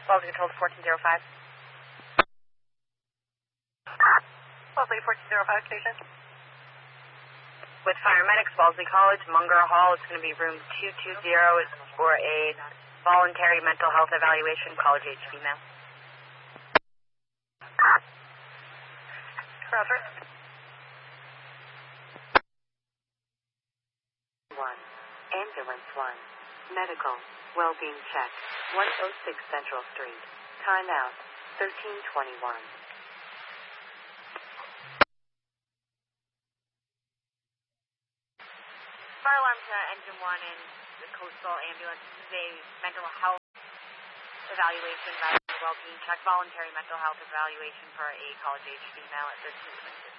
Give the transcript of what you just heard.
Wellesley Control to 1405. Wellesley 1405 station. With paramedics, Wellesley College, Munger Hall. It's going to be room 220. It's for a voluntary mental health evaluation, college age female. Roger. 1. Ambulance 1. Medical. Well-being check. 106 Central Street. Timeout. 1321. Fire alarm to engine 1 in the coastal ambulance. This is a mental health evaluation rather than well-being check, voluntary mental health evaluation for a college age female at 1326.